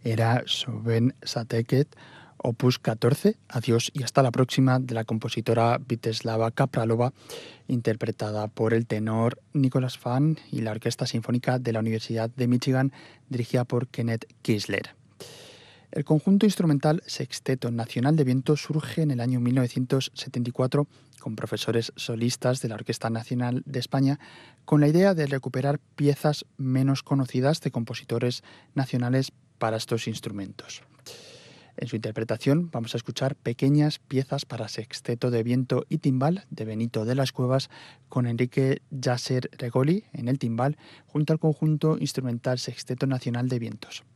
era Soben Sateket, opus 14, Adiós y hasta la próxima, de la compositora Víteslava Kapralova, interpretada por el tenor Nicholas Fan y la Orquesta Sinfónica de la Universidad de Michigan, dirigida por Kenneth Kisler. El conjunto instrumental Sexteto Nacional de Viento surge en el año 1974 con profesores solistas de la Orquesta Nacional de España con la idea de recuperar piezas menos conocidas de compositores nacionales para estos instrumentos. En su interpretación vamos a escuchar pequeñas piezas para sexteto de viento y timbal de Benito de las Cuevas con Enrique Yasser Regoli en el timbal junto al conjunto instrumental Sexteto Nacional de Vientos.